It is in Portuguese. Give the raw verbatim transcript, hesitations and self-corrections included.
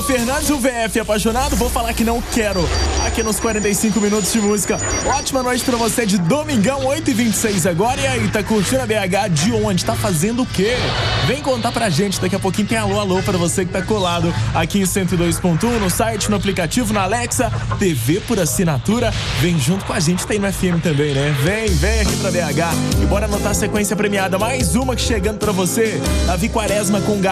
Fernandes, o V F apaixonado, vou falar que não quero. Aqui nos quarenta e cinco minutos de música. Ótima noite pra você de domingão, oito e vinte e seis agora. E aí, tá curtindo a B H de onde? Tá fazendo o quê? Vem contar pra gente, daqui a pouquinho tem alô, alô pra você que tá colado aqui em cento e dois ponto um, no site, no aplicativo, na Alexa, T V por assinatura. Vem junto com a gente, tem no F M também, né? Vem, vem aqui pra B H e bora anotar a sequência premiada. Mais uma que chegando pra você, Davi Quaresma com